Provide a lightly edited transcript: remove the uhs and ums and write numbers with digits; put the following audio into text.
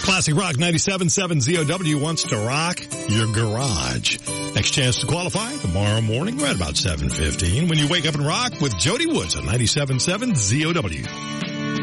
Classic Rock 97.7 ZOW wants to rock your garage. Next chance to qualify tomorrow morning right about 7:15 when you wake up and rock with Jody Woods on 97.7 ZOW.